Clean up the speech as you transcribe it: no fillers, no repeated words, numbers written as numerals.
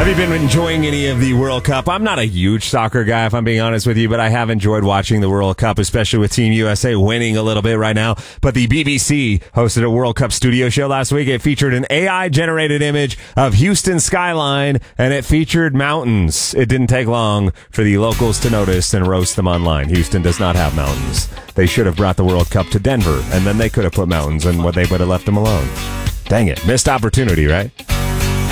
Have you been enjoying any of the World Cup? I'm not a huge soccer guy, if I'm being honest with you, but I have enjoyed watching the World Cup, especially with Team USA winning a little bit right now. But the BBC hosted a World Cup studio show last week. It featured an AI-generated image of Houston skyline, and it featured mountains. It didn't take long for the locals to notice and roast them online. Houston does not have mountains. They should have brought the World Cup to Denver, and then they could have put mountains, and they would have left them alone. Dang it. Missed opportunity, right?